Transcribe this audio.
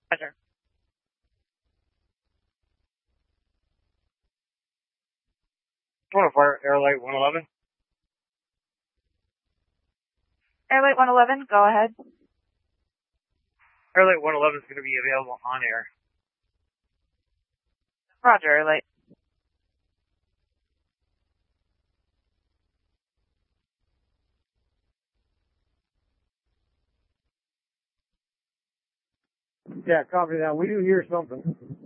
Roger. Want to fire Airlight 111? Airlight 111, go ahead. Airlight 111 is going to be available on air. Roger, Airlight. Yeah, copy that. We do hear something.